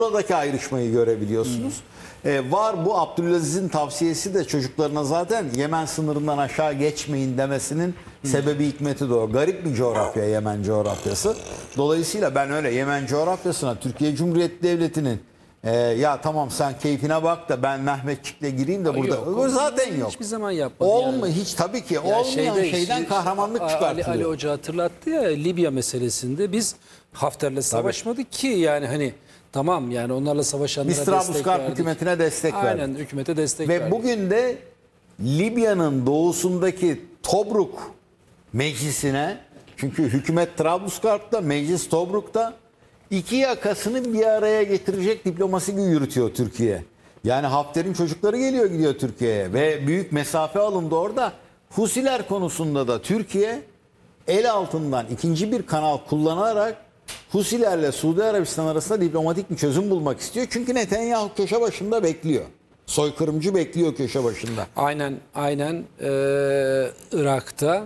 Buradaki ayrışmayı görebiliyorsunuz. Var bu Abdülaziz'in tavsiyesi de çocuklarına zaten Yemen sınırından aşağı geçmeyin demesinin sebebi hikmeti de o. Garip bir coğrafya Yemen coğrafyası. Dolayısıyla ben öyle Yemen coğrafyasına Türkiye Cumhuriyeti Devleti'nin ya tamam sen keyfine bak da ben Mehmetçik'le gireyim de burada. Yok, o zaten yok. Hiçbir zaman yapmadı. Hiç tabii ki olmayan şeyden kahramanlık çıkartılıyor. Ali Hoca hatırlattı ya, Libya meselesinde biz Hafter'le savaşmadık ki, yani hani tamam, yani onlarla savaşanlara Biz destek Trablusgarp verdik. hükümetine destek verdik. Aynen, hükümete destek Ve verdik. bugün de Libya'nın doğusundaki Tobruk meclisine, çünkü hükümet Trablusgarp'ta, meclis Tobruk'ta, iki yakasını bir araya getirecek diplomasi yürütüyor Türkiye. Yani Hafter'in çocukları geliyor gidiyor Türkiye'ye ve büyük mesafe alındı orada. Husiler konusunda da Türkiye el altından ikinci bir kanal kullanarak Husilerle Suudi Arabistan arasında diplomatik bir çözüm bulmak istiyor. Çünkü Netanyahu köşe başında bekliyor. Soykırımcı bekliyor köşe başında. Aynen Irak'ta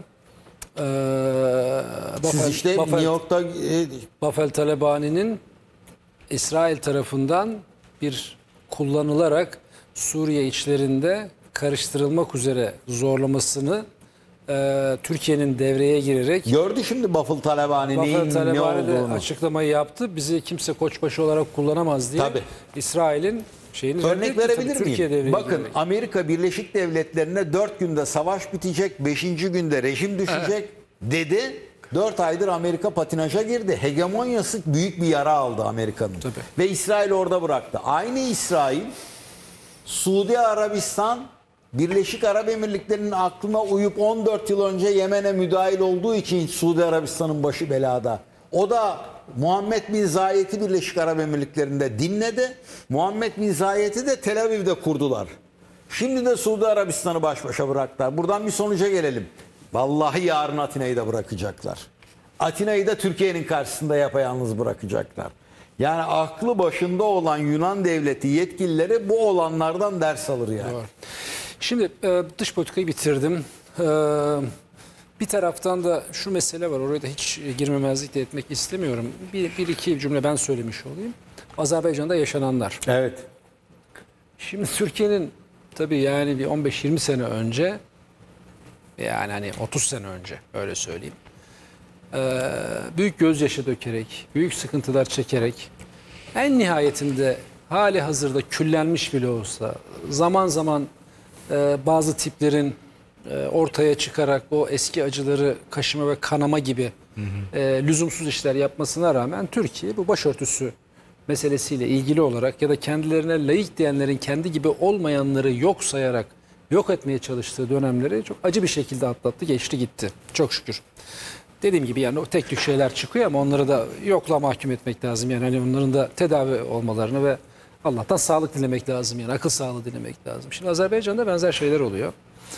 Siz işte New York'ta Bafel Talebani'nin İsrail tarafından bir kullanılarak Suriye içlerinde karıştırılmak üzere zorlamasını Türkiye'nin devreye girerek gördü şimdi Bafel Talebani Bafel ne Talebani de olduğunu. açıklamayı yaptı. Bizi kimse koçbaşı olarak kullanamaz diye. Tabii. İsrail'in şeyini Örnek verebilir Türkiye miyim? devreye Bakın girerek. Amerika Birleşik Devletleri'ne 4 günde savaş bitecek, 5. günde rejim düşecek dedi. 4 aydır Amerika patinaja girdi. Hegemonyası büyük bir yara aldı Amerika'nın. Tabii. Ve İsrail orada bıraktı. Aynı İsrail, Suudi Arabistan, Birleşik Arap Emirlikleri'nin aklına uyup 14 yıl önce Yemen'e müdahil olduğu için Suudi Arabistan'ın başı belada. O da Muhammed Bin Zayed'i Birleşik Arap Emirlikleri'nde dinledi. Muhammed Bin Zayed'i de Tel Aviv'de kurdular. Şimdi de Suudi Arabistan'ı baş başa bıraktılar. Buradan bir sonuca gelelim. Vallahi yarın Atina'yı da bırakacaklar. Atina'yı da Türkiye'nin karşısında yapayalnız bırakacaklar. Yani aklı başında olan Yunan devleti yetkilileri bu olanlardan ders alır yani. Doğru. Şimdi dış politikayı bitirdim. Bir taraftan da şu mesele var. Oraya da hiç girmemezlik de etmek istemiyorum. Bir iki cümle ben söylemiş olayım. Azerbaycan'da yaşananlar. Evet. Şimdi Türkiye'nin tabii yani bir 15-20 sene önce, yani hani 30 sene önce öyle söyleyeyim, büyük gözyaşı dökerek, büyük sıkıntılar çekerek, en nihayetinde hali hazırda küllenmiş bile olsa zaman zaman bazı tiplerin ortaya çıkarak o eski acıları kaşıma ve kanama gibi lüzumsuz işler yapmasına rağmen Türkiye bu başörtüsü meselesiyle ilgili olarak ya da kendilerine laik diyenlerin kendi gibi olmayanları yok sayarak yok etmeye çalıştığı dönemleri çok acı bir şekilde atlattı, geçti gitti. Çok şükür. Dediğim gibi yani o tek tük şeyler çıkıyor ama onları da yokla mahkum etmek lazım. Yani hani onların da tedavi olmalarını ve Allah'tan sağlık dilemek lazım, yani akıl sağlığı dilemek lazım. Şimdi Azerbaycan'da benzer şeyler oluyor.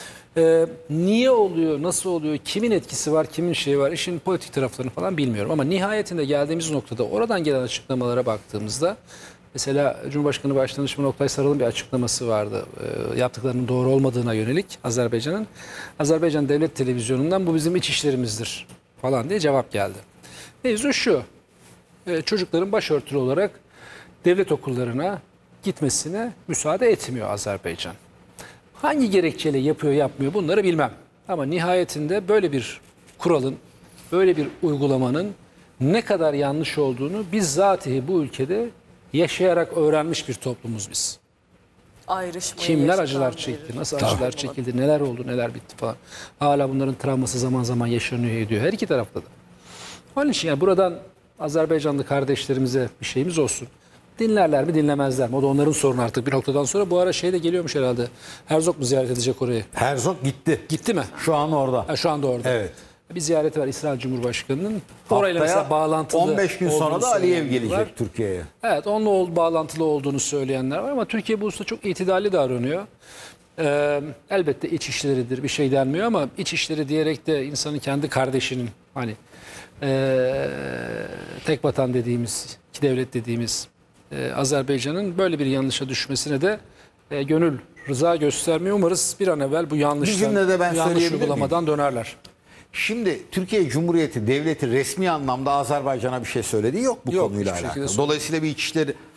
Niye oluyor, nasıl oluyor, kimin etkisi var, kimin şeyi var, işin politik taraflarını falan bilmiyorum. Ama nihayetinde geldiğimiz noktada oradan gelen açıklamalara baktığımızda, mesela Cumhurbaşkanı Başdanışmanı Oktay Sarıl'ın bir açıklaması vardı. Yaptıklarının doğru olmadığına yönelik Azerbaycan'ın. Azerbaycan Devlet Televizyonu'ndan bu bizim iç işlerimizdir falan diye cevap geldi. Mevzu şu, çocukların başörtülü olarak devlet okullarına gitmesine müsaade etmiyor Azerbaycan. Hangi gerekçeyle yapıyor yapmıyor bunları bilmem. Ama nihayetinde böyle bir kuralın, böyle bir uygulamanın ne kadar yanlış olduğunu bizzatihi bu ülkede yaşayarak öğrenmiş bir toplumuz biz. Ayrışmayı Kimler yaşatan acılar bir çekti, nasıl toplum acılar çekildi, neler oldu, neler bitti falan. Hala bunların travması zaman zaman yaşanıyor ediyor. Her iki tarafta da. Onun için yani buradan Azerbaycanlı kardeşlerimize bir şeyimiz olsun. Dinlerler mi dinlemezler mi? O da onların sorunu artık bir noktadan sonra. Bu ara şey de geliyormuş herhalde. Herzog mu ziyaret edecek orayı? Herzog gitti. Gitti mi? Şu an orada. Ha, şu anda orada. Evet. Bir ziyareti var İsrail Cumhurbaşkanı'nın. Orayla Haftaya mesela bağlantılı 15 gün sonra olduğunu da Aliyev söyleyenler var. gelecek Türkiye'ye. Evet, onunla bağlantılı olduğunu söyleyenler var ama Türkiye bu hususta çok itidalli davranıyor. Elbette iç işleridir, bir şey denmiyor ama iç işleri diyerek de insanın kendi kardeşinin, hani tek vatan dediğimiz, iki devlet dediğimiz Azerbaycan'ın böyle bir yanlışa düşmesine de gönül rıza göstermiyor. Umarız bir an evvel bu yanlıştan, cümlede ben bu yanlış söyleyebilir uygulamadan dönerler. Şimdi Türkiye Cumhuriyeti Devleti resmi anlamda Azerbaycan'a bir şey söylediği yok bu Yok, konuyla hiçbir şekilde alakalı. söylemiyor. Dolayısıyla bir İçişleri